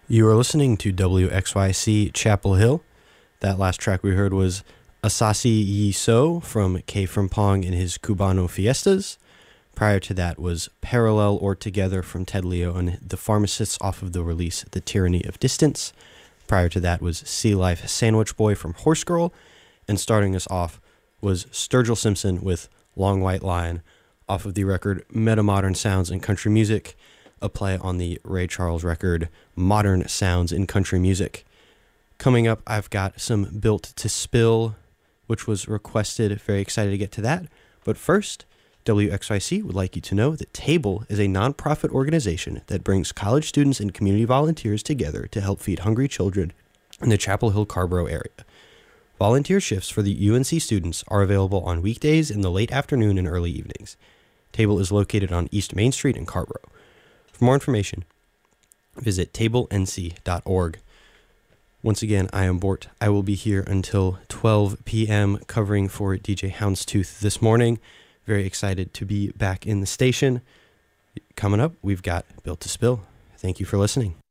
You are listening to WXYC Chapel Hill. That last track we heard was Asasi Yi So from K. Frimpong and his Cubano Fiestas. Prior to that was Parallel or Together from Ted Leo and the Pharmacists off of the release The Tyranny of Distance. Prior to that was Sea Life Sandwich Boy from Horse Girl. And starting us off was Sturgill Simpson with Long White Line off of the record Metamodern Sounds in Country Music, a play on the Ray Charles record Modern Sounds in Country Music. Coming up, I've got some Built to Spill, which was requested. Very excited to get to that. But first, WXYC would like you to know that Table is a nonprofit organization that brings college students and community volunteers together to help feed hungry children in the Chapel Hill-Carrboro area. Volunteer shifts for the UNC students are available on weekdays in the late afternoon and early evenings. Table is located on East Main Street in Carrboro. For more information, visit tablenc.org. Once again, I am Bort. I will be here until 12 p.m. covering for DJ Houndstooth this morning. Very excited to be back in the station. Coming up, we've got Built to Spill. Thank you for listening.